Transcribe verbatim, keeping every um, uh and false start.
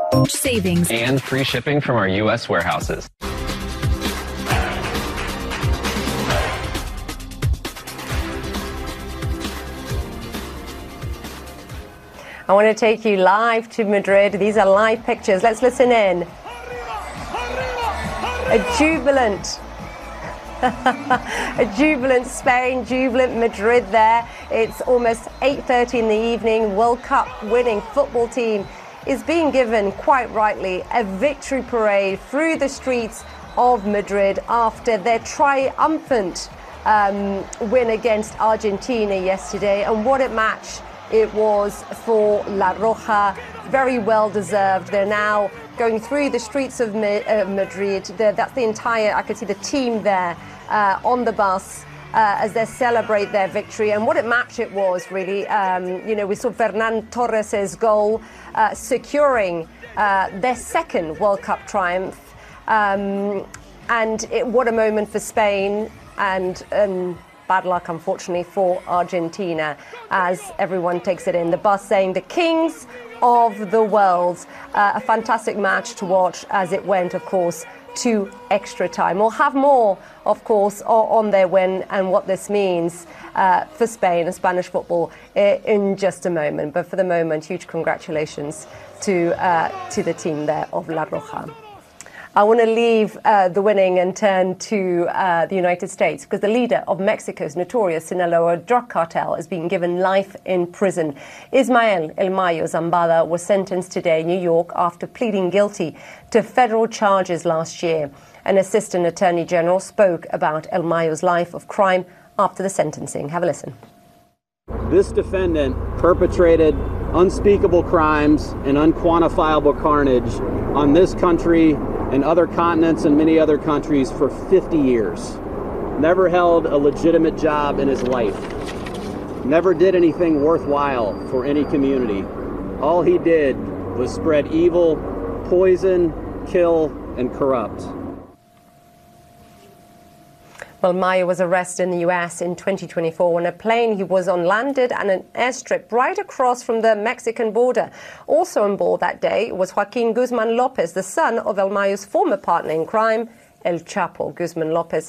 savings, and free shipping from our U S warehouses. I want to take you live to Madrid. These are live pictures. Let's listen in. A jubilant, a jubilant Spain, jubilant Madrid there. It's almost eight thirty in the evening. World Cup winning football team is being given, quite rightly, a victory parade through the streets of Madrid after their triumphant um, win against Argentina yesterday. And what a match it was for La Roja. Very well deserved. They're now going through the streets of uh, Madrid. They're, that's the entire, I could see the team there uh, on the bus uh, as they celebrate their victory. And what a match it was, really. Um, you know, we saw Fernan Torres' goal uh, securing uh, their second World Cup triumph. Um, and it, what a moment for Spain, and um, bad luck, unfortunately, for Argentina, as everyone takes it in. The bus saying the kings of the world. Uh, a fantastic match to watch as it went, of course, to extra time. We'll have more, of course, on their win and what this means uh, for Spain and Spanish football in just a moment. But for the moment, huge congratulations to, uh, to the team there of La Roja. I want to leave uh, the winning and turn to uh, the United States, because the leader of Mexico's notorious Sinaloa drug cartel is being given life in prison. Ismael El Mayo Zambada was sentenced today in New York after pleading guilty to federal charges last year. An assistant attorney general spoke about El Mayo's life of crime after the sentencing. Have a listen. This defendant perpetrated unspeakable crimes and unquantifiable carnage on this country and other continents and many other countries for fifty years. Never held a legitimate job in his life. Never did anything worthwhile for any community. All he did was spread evil, poison, kill, and corrupt. Well, Mayo was arrested in the U S in twenty twenty-four when a plane he was on landed at an airstrip right across from the Mexican border. Also on board that day was Joaquin Guzman Lopez, the son of El Mayo's former partner in crime, El Chapo. Guzman Lopez